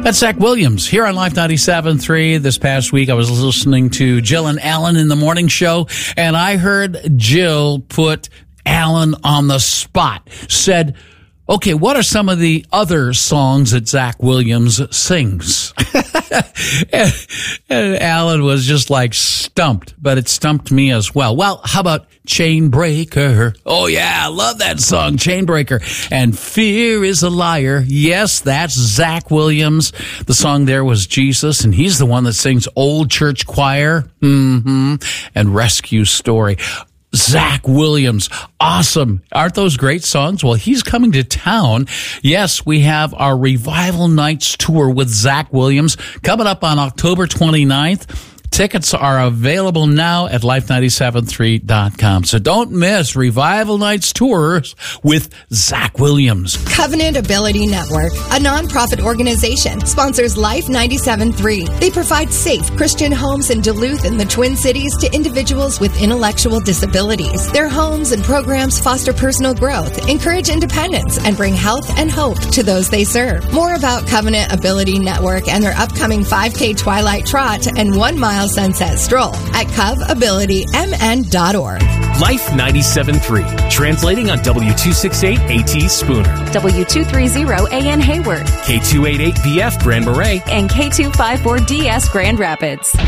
That's Zach Williams here on Life 97.3. This past week, I was listening to Jill and Alan in the morning show, and I heard Jill put Alan on the spot. Said, okay, what are some of the other songs that Zach Williams sings? and Alan was just like stumped, but it stumped me as well. Well, how about Chainbreaker? Oh, yeah, I love that song, Chainbreaker. And Fear is a Liar. Yes, that's Zach Williams. The song there was Jesus, and he's the one that sings Old Church Choir and Rescue Story. Zach Williams. Awesome. Aren't those great songs? Well, he's coming to town. Yes, we have our Revival Nights tour with Zach Williams coming up on October 29th. Tickets are available now at life973.com. So don't miss Revival Nights tours with Zach Williams. Covenant Ability Network, a nonprofit organization, sponsors Life 97.3. They provide safe Christian homes in Duluth and the Twin Cities to individuals with intellectual disabilities. Their homes and programs foster personal growth, encourage independence, and bring health and hope to those they serve. More about Covenant Ability Network and their upcoming 5K Twilight Trot and 1 mile Sunset Stroll at covabilitymn.org. Life 97.3, translating on W268 AT Spooner, W230 AN Hayward, K288BF Grand Marais, and K254DS Grand Rapids.